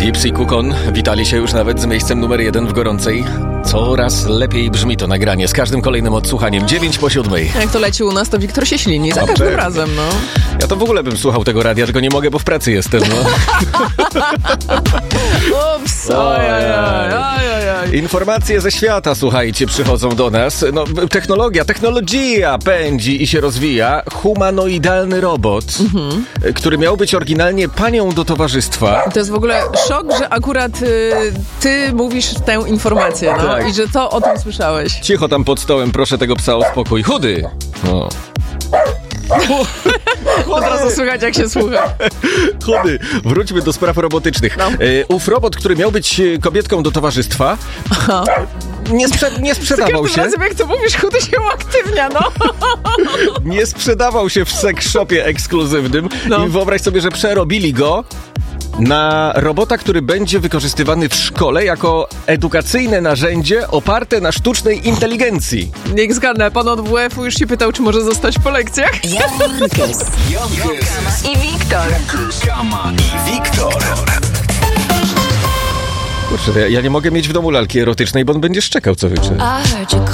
Philips i Kukon witali się już nawet z miejscem numer 1 w gorącej. Coraz lepiej brzmi to nagranie z każdym kolejnym odsłuchaniem. 9:07. Jak to leci u nas, to Wiktor się ślini za każdym razem, no. Ja to w ogóle bym słuchał tego radia, tylko nie mogę, bo w pracy jestem, no. Ups, ojojoj. Informacje ze świata, słuchajcie, przychodzą do nas. No, technologia pędzi i się rozwija. Humanoidalny robot, który miał być oryginalnie panią do towarzystwa. To jest w ogóle szok, że akurat ty mówisz tę informację, no. Tak. I że to o tym słyszałeś. Cicho tam pod stołem, proszę tego psa o spokój. Chudy! No. Od razu słychać, jak się słucha. Chudy! Wróćmy do spraw robotycznych. No. Ów robot, który miał być kobietką do towarzystwa, nie sprzedawał się. Razem jak to mówisz, chudy się uaktywnia, no. Nie sprzedawał się w sex shopie ekskluzywnym. No. I wyobraź sobie, że przerobili go na robota, który będzie wykorzystywany w szkole jako edukacyjne narzędzie oparte na sztucznej inteligencji. Niech zgadnę, pan od WF-u już się pytał, czy może zostać po lekcjach? Jankes i Wiktor. Kama i Wiktor. Kurczę, ja nie mogę mieć w domu lalki erotycznej, bo on będzie szczekał co wieczór.